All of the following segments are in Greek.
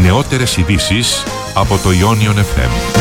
νεότερες ειδήσεις από το Ionion FM.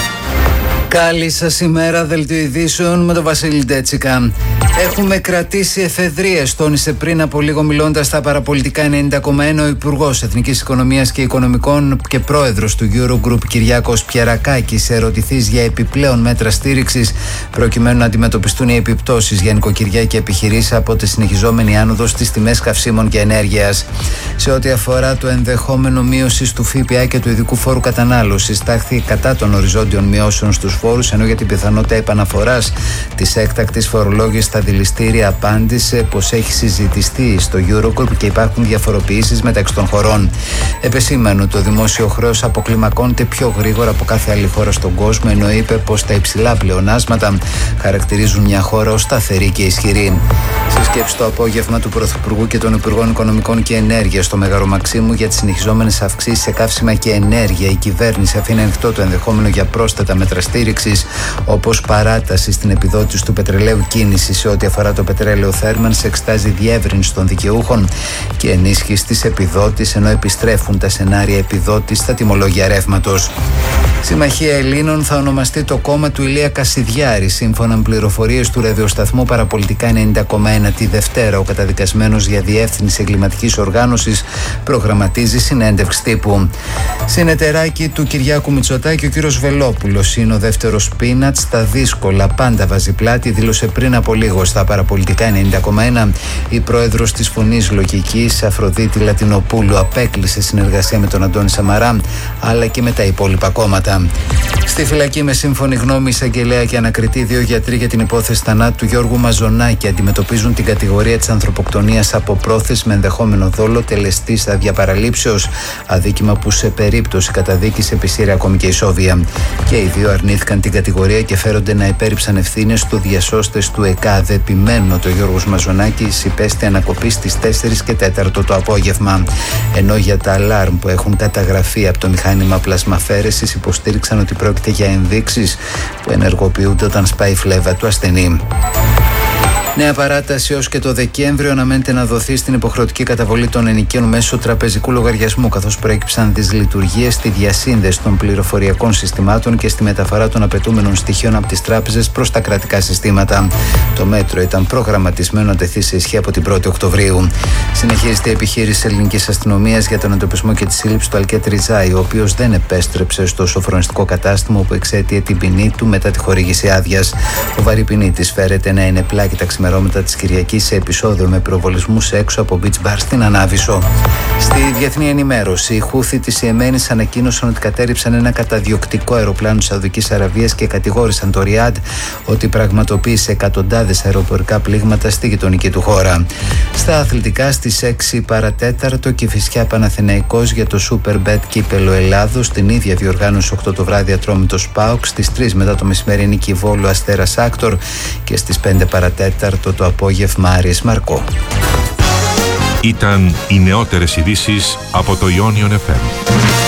Καλή σας ημέρα, δελτίο ειδήσεων με τον Βασίλη Ντέτσικα. Έχουμε κρατήσει εφεδρείες, τόνισε πριν από λίγο μιλώντας στα παραπολιτικά 90,1 ο Υπουργός Εθνικής Οικονομίας και Οικονομικών και Πρόεδρος του Eurogroup Κυριάκος Πιερακάκης, ερωτηθείς για επιπλέον μέτρα στήριξης προκειμένου να αντιμετωπιστούν οι επιπτώσεις για νοικοκυριά και επιχειρήσεις από τη συνεχιζόμενη άνοδο στις τιμές καυσίμων και ενέργειας. Σε ό,τι αφορά το ενδεχόμενο μείωση του ΦΠΑ και του ειδικού φόρου κατανάλωσης, τάχθη κατά των οριζόντιων μειώσεων στους φόρους, ενώ για την πιθανότητα επαναφοράς της έκτακτης φορολόγησης στα δηληστήρια απάντησε πως έχει συζητηστεί στο Eurogroup και υπάρχουν διαφοροποιήσεις μεταξύ των χωρών. Επεσήμανε ότι το δημόσιο χρέος αποκλιμακώνεται πιο γρήγορα από κάθε άλλη χώρα στον κόσμο, ενώ είπε πως τα υψηλά πλεονάσματα χαρακτηρίζουν μια χώρα ως σταθερή και ισχυρή. Σε σκέψη το απόγευμα του Πρωθυπουργού και των Υπουργών Οικονομικών και Ενέργειας στο Μέγαρο Μαξίμου για τις συνεχιζόμενες αυξήσεις σε καύσιμα και ενέργεια, η κυβέρνηση αφήνει ανοιχτό το ενδεχόμενο για πρόσθετα μέτρα στήριξης, όπως παράταση στην επιδότηση του πετρελαίου κίνηση σε ό,τι αφορά το πετρέλαιο θέρμανσης, εξετάζει διεύρυνση των δικαιούχων και ενίσχυση της επιδότησης, ενώ επιστρέφουν τα σενάρια επιδότησης στα τιμολόγια ρεύματος. Συμμαχία Ελλήνων θα ονομαστεί το κόμμα του Ηλία Κασιδιάρη. Σύμφωνα με πληροφορίες του ραδιοσταθμού Παραπολιτικά 90,1 τη Δευτέρα, ο καταδικασμένος για διεύθυνση εγκληματικής οργάνωσης προγραμματίζει συνέντευξη τύπου. Συνεταιράκι του Κυριάκου Μητσοτάκη, ο κύριος Βελόπουλος είναι ο δεύτερος πίνατ στα δύσκολα. Πάντα βάζει πλάτη, δήλωσε πριν από λίγο στα Παραπολιτικά 90,1 η πρόεδρος της Φωνής Λογικής, Αφροδίτη Λατινοπούλου, απέκλεισε συνεργασία με τον Αντώνη Σαμαρά αλλά και με τα υπόλοιπα κόμματα. Στη φυλακή με σύμφωνη γνώμη εισαγγελέα και ανακριτή, 2 γιατροί για την υπόθεση θανάτου του Γιώργου Μαζονάκη αντιμετωπίζουν την κατηγορία της ανθρωποκτονίας από πρόθεση με ενδεχόμενο δόλο τελεστή στάδια παραλήψεως, αδίκημα που σε περίπτωση καταδίκης επισύρει ακόμη και ισόβια. Και οι δύο αρνήθηκαν την κατηγορία και φέρονται να υπέριψαν ευθύνες του διασώστες του ΕΚΑΔ. Επιμένουν ότι ο Γιώργος Μαζονάκης υπέστη ανακοπή στις 4 και 4 το απόγευμα. Ενώ για τα αλάρμ που έχουν καταγραφεί από το μηχάνημα πλασμαφέρεσης υποστήριξαν ότι πρόκειται για ενδείξεις που ενεργοποιούνται όταν σπάει η φλέβα του ασθενή. Νέα παράταση έως και το Δεκέμβριο αναμένεται να δοθεί στην υποχρεωτική καταβολή των ενοικίων μέσω τραπεζικού λογαριασμού, καθώς προέκυψαν δυσλειτουργίες στη διασύνδεση των πληροφοριακών συστημάτων και στη μεταφορά των απαιτούμενων στοιχείων από τις τράπεζες προς τα κρατικά συστήματα. Το μέτρο ήταν προγραμματισμένο να τεθεί σε ισχύ από την 1η Οκτωβρίου. Συνεχίζεται η επιχείρηση ελληνικής αστυνομίας για τον εντοπισμό και τη σύλληψη του Αλκέτ Ριζάη, ο οποίος δεν επέστρεψε στο σοφρονιστικό κατάστημα όπου εξαίτιε την ποινή του μετά τη χορήγηση άδειας. Ο βαρυπινίτης φέρεται να είναι πλάκη τα ξημερώματα της Κυριακής σε επεισόδιο με πυροβολισμούς έξω από beach bar στην Ανάβησο. Στη διεθνή ενημέρωση, οι Χούθι της Ιεμένης ανακοίνωσαν ότι κατέρριψαν ένα καταδιοκτικό αεροπλάνο της Σαουδικής Αραβίας και κατηγόρησαν το Ριάντ ότι πραγματοποίησε εκατοντάδες αεροπορικά πλήγματα στη γειτονική του χώρα. Στα αθλητικά, στις 6 παρατέταρτο, Κηφισιά Παναθηναϊκός για το Superbet κύπελο Ελλάδος. Στην ίδια διοργάνωση 8 το βράδυ Ατρόμητος ΠΑΟΚ. Στις 3 μετά το μεσημέρι νίκη Βόλου Αστέρας Άκτορ και στις 5 παρατέταρτο το απόγευμα Άρης Μαρκό. Ήταν οι νεότερες ειδήσεις από το Ionion FM.